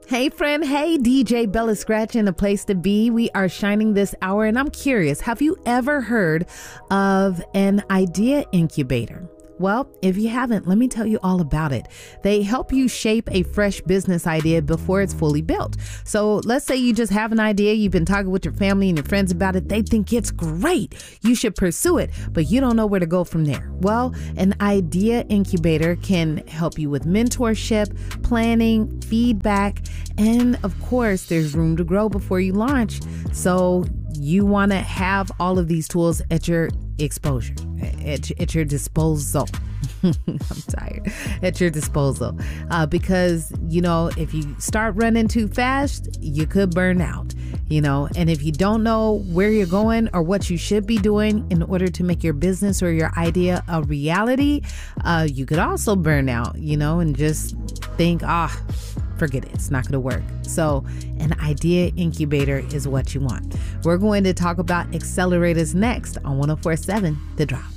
Hey friend, hey DJ Bella Scratch in the place to be. We are shining this hour and I'm curious, have you ever heard of an idea incubator? Well, if you haven't, let me tell you all about it. They help you shape a fresh business idea before it's fully built. So let's say you just have an idea, you've been talking with your family and your friends about it, they think it's great, you should pursue it, but you don't know where to go from there. Well, an idea incubator can help you with mentorship, planning, feedback, and of course, there's room to grow before you launch. So you want to have all of these tools at your exposure, at your disposal. I'm tired. At your disposal. Because, if you start running too fast, you could burn out, and if you don't know where you're going or what you should be doing in order to make your business or your idea a reality, you could also burn out, and just think, forget it. It's not going to work. So an idea incubator is what you want. We're going to talk about accelerators next on 104.7 The Drop.